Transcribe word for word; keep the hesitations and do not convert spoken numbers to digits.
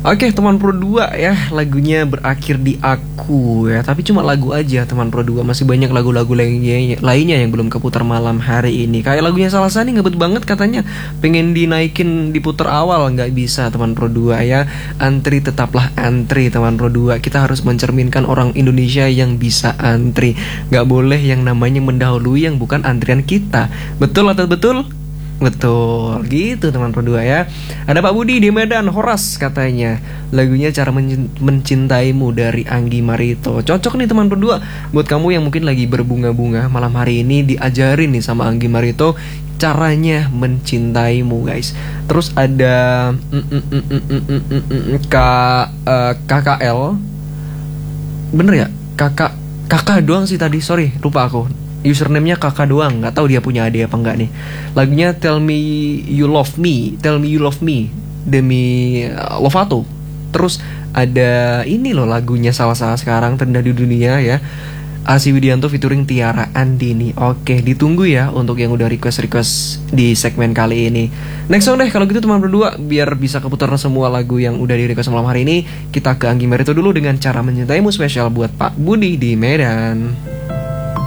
Oke teman Pro dua ya, lagunya berakhir di aku ya. Tapi cuma lagu aja teman Pro dua, masih banyak lagu-lagu lainnya, lainnya yang belum keputar malam hari ini. Kayak lagunya Salsa nih ngebet banget katanya, pengen dinaikin diputar awal, nggak bisa teman Pro dua ya. Antri tetaplah antri teman Pro dua. Kita harus mencerminkan orang Indonesia yang bisa antri. Nggak boleh yang namanya mendahului yang bukan antrian kita. Betul atau betul? Betul, gitu teman Pro dua ya. Ada Pak Budi di Medan, Horas katanya. Lagunya Cara Mencintaimu dari Anggi Marito. Cocok nih teman Pro dua buat kamu yang mungkin lagi berbunga-bunga malam hari ini, diajarin nih sama Anggi Marito caranya mencintaimu guys. Terus ada mm, mm, mm, mm, mm, mm, mm, mm, K, uh, K K L. Bener ya? Kakak Kakak doang sih tadi, sorry lupa aku. Username-nya kakak doang, nggak tahu dia punya adik apa enggak nih. Lagunya Tell Me You Love Me, Tell Me You Love Me, Demi Lovato. Terus ada ini loh lagunya salah-salah sekarang terindah di dunia ya, Asi Widianto featuring Tiara Andini. Oke, ditunggu ya untuk yang udah request-request di segmen kali ini. Next song deh kalau gitu teman berdua, biar bisa keputar semua lagu yang udah di request malam hari ini. Kita ke Anggi Marito dulu dengan Cara Mencintaimu spesial buat Pak Budi di Medan.